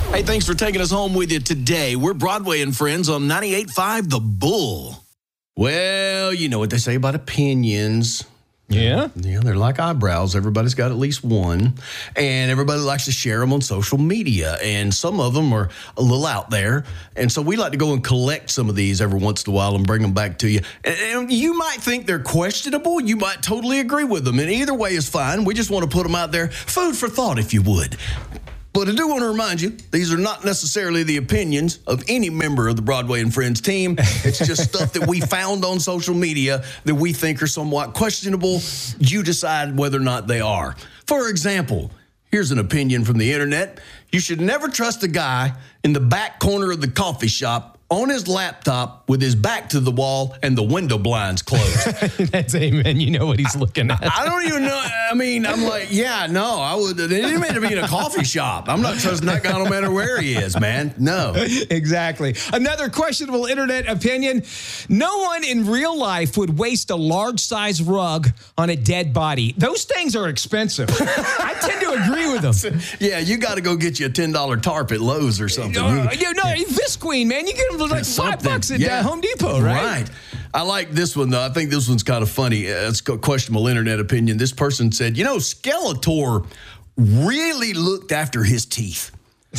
Hey, thanks for taking us home with you today. We're Broadway and Friends on 98.5 The Bull. Well, you know what they say about opinions. Yeah? Yeah, they're like eyebrows. Everybody's got at least one. And everybody likes to share them on social media. And some of them are a little out there. And so we like to go and collect some of these every once in a while and bring them back to you. And you might think they're questionable. You might totally agree with them. And either way is fine. We just want to put them out there. Food for thought, if you would. But I do want to remind you, these are not necessarily the opinions of any member of the Broadway and Friends team. It's just stuff that we found on social media that we think are somewhat questionable. You decide whether or not they are. For example, here's an opinion from the internet. You should never trust a guy in the back corner of the coffee shop on his laptop with his back to the wall and the window blinds closed. That's amen. You know what he's looking at. I don't even know. I mean, I'm like, yeah, no, I would. It didn't mean to be in a coffee shop. I'm not trusting that guy no matter where he is, man. No. Exactly. Another questionable internet opinion. No one in real life would waste a large size rug on a dead body. Those things are expensive. I tend to agree with them. Yeah, you got to go get you a $10 tarp at Lowe's or something. Visqueen, man. You get them for like $5 at Home Depot, right? Right. I like this one, though. I think this one's kind of funny. It's a questionable internet opinion. This person said, Skeletor really looked after his teeth.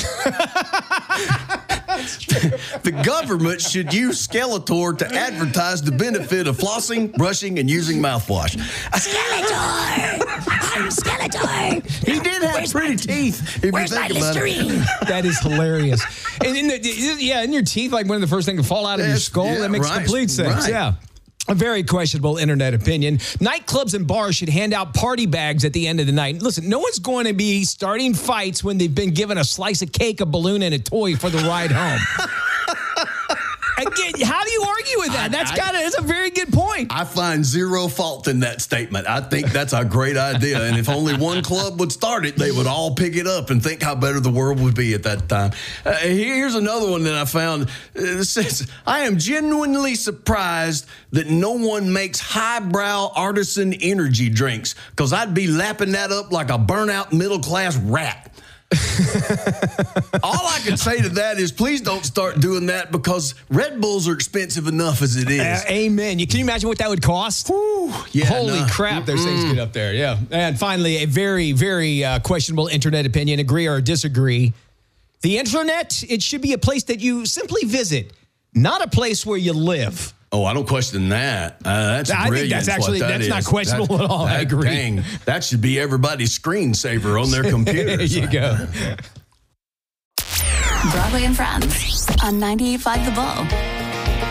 The government should use Skeletor to advertise the benefit of flossing, brushing, and using mouthwash. Skeletor! I'm Skeletor! He did have pretty teeth. Where's my Listerine? That is hilarious. And in your teeth, like one of the first things to fall out of your skull, that makes complete sense. Right. Yeah. A very questionable internet opinion. Nightclubs and bars should hand out party bags at the end of the night. Listen, no one's going to be starting fights when they've been given a slice of cake, a balloon, and a toy for the ride home. Again, how do you argue with that? That's a very good point. I find zero fault in that statement. I think that's a great idea. And if only one club would start it, they would all pick it up and think how better the world would be at that time. Here's another one that I found. It says, I am genuinely surprised that no one makes highbrow artisan energy drinks because I'd be lapping that up like a burnout middle-class rat. All I can say to that is please don't start doing that because Red Bulls are expensive enough as it is. Amen. Can you imagine what that would cost? Yeah, Holy crap, those things get up there. Yeah. And finally, a very, very questionable internet opinion, agree or disagree. The internet, it should be a place that you simply visit, not a place where you live. Oh, I don't question that. That's I brilliant. think that's not questionable at all. I agree. Dang, that should be everybody's screensaver on their computers. There you go. Broadway and Friends on 98.5 The Bull.